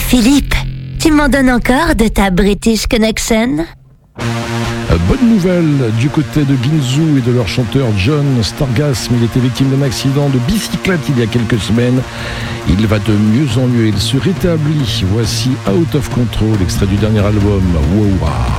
Philippe, tu m'en donnes encore de ta British Connection? Bonne nouvelle du côté de Ginzu et de leur chanteur John Stargasm. Il était victime d'un accident de bicyclette il y a quelques semaines. Il va de mieux en mieux, il se rétablit. Voici Out of Control, extrait du dernier album Wow Wow.